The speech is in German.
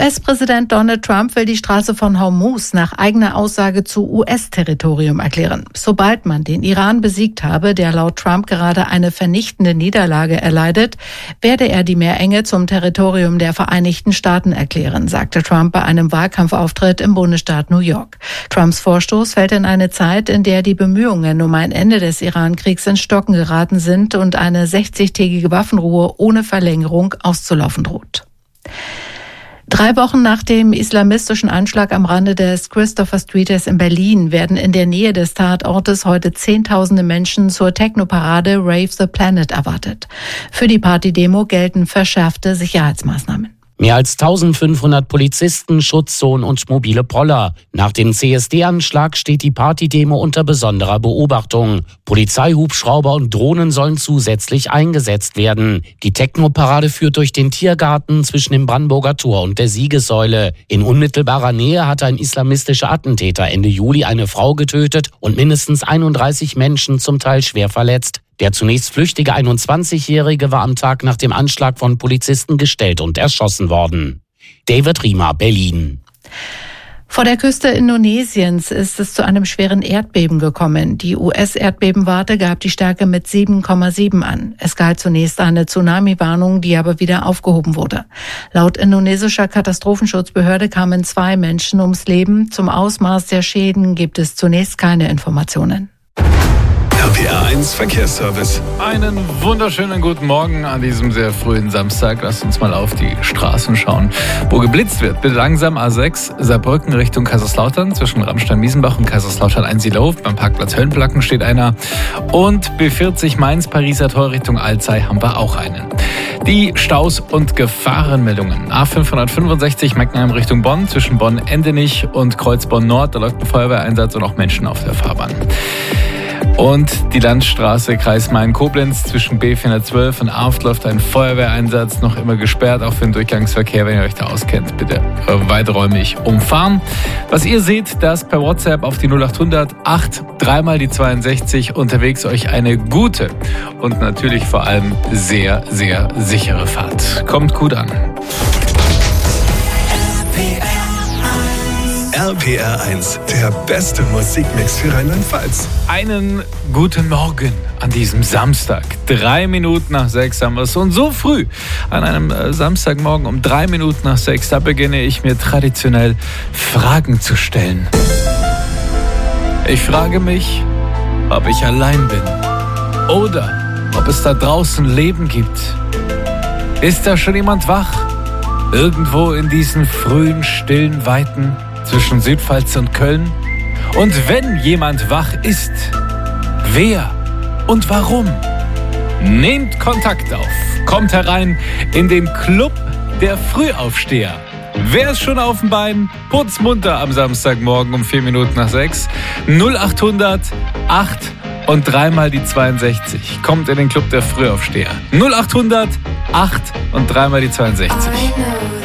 US-Präsident Donald Trump will die Straße von Hormuz nach eigener Aussage zu US-Territorium erklären. Sobald man den Iran besiegt habe, der laut Trump gerade eine vernichtende Niederlage erleidet, werde er die Meerenge zum Territorium der Vereinigten Staaten erklären, sagte Trump bei einem Wahlkampfauftritt im Bundesstaat New York. Trumps Vorstoß fällt in eine Zeit, in der die Bemühungen um ein Ende des Iran-Kriegs ins Stocken geraten sind und eine 60-tägige Waffenruhe ohne Verlängerung auszulaufen droht. 3 Wochen nach dem islamistischen Anschlag am Rande des Christopher Streets in Berlin werden in der Nähe des Tatortes heute Zehntausende Menschen zur Techno-Parade Rave the Planet erwartet. Für die Partydemo gelten verschärfte Sicherheitsmaßnahmen. Mehr als 1500 Polizisten, Schutzzonen und mobile Poller. Nach dem CSD-Anschlag steht die Partydemo unter besonderer Beobachtung. Polizeihubschrauber und Drohnen sollen zusätzlich eingesetzt werden. Die Techno-Parade führt durch den Tiergarten zwischen dem Brandenburger Tor und der Siegessäule. In unmittelbarer Nähe hatte ein islamistischer Attentäter Ende Juli eine Frau getötet und mindestens 31 Menschen zum Teil schwer verletzt. Der zunächst flüchtige 21-Jährige war am Tag nach dem Anschlag von Polizisten gestellt und erschossen worden. David Riemer, Berlin. Vor der Küste Indonesiens ist es zu einem schweren Erdbeben gekommen. Die US-Erdbebenwarte gab die Stärke mit 7,7 an. Es galt zunächst eine Tsunami-Warnung, die aber wieder aufgehoben wurde. Laut indonesischer Katastrophenschutzbehörde kamen 2 Menschen ums Leben. Zum Ausmaß der Schäden gibt es zunächst keine Informationen. RPR 1 Verkehrsservice. Einen wunderschönen guten Morgen an diesem sehr frühen Samstag. Lasst uns mal auf die Straßen schauen, wo geblitzt wird. Bitte langsam A6 Saarbrücken Richtung Kaiserslautern. Zwischen Ramstein-Miesenbach und Kaiserslautern-Einsiedlerhof. Beim Parkplatz Höllenplacken steht einer. Und B40 Mainz-Pariser Tor Richtung Alzey haben wir auch einen. Die Staus und Gefahrenmeldungen. A565 Meckenheim Richtung Bonn. Zwischen Bonn-Endenich und Kreuzbonn-Nord. Da läuft ein Feuerwehreinsatz und auch Menschen auf der Fahrbahn. Und die Landstraße Kreis Main-Koblenz zwischen B412 und Arft läuft ein Feuerwehreinsatz, noch immer gesperrt, auch für den Durchgangsverkehr. Wenn ihr euch da auskennt, bitte weiträumig umfahren. Was ihr seht, das per WhatsApp auf die 0800 8 3 die 62 unterwegs euch eine gute und natürlich vor allem sehr, sehr sichere Fahrt. Kommt gut an. RPR 1, der beste Musikmix für Rheinland-Pfalz. Einen guten Morgen an diesem Samstag. 3 Minuten nach 6 haben wir es. Und so früh an einem Samstagmorgen um 3 Minuten nach 6, da beginne ich mir traditionell Fragen zu stellen. Ich frage mich, ob ich allein bin oder ob es da draußen Leben gibt. Ist da schon jemand wach? Irgendwo in diesen frühen, stillen Weiten zwischen Südpfalz und Köln? Und wenn jemand wach ist, wer und warum? Nehmt Kontakt auf, kommt herein in den Club der Frühaufsteher. Wer ist schon auf dem Bein? Putzmunter am Samstagmorgen um 4 Minuten nach 6. 0800 8 und 3 die 62. Kommt in den Club der Frühaufsteher. 0800 8 und 3 die 62.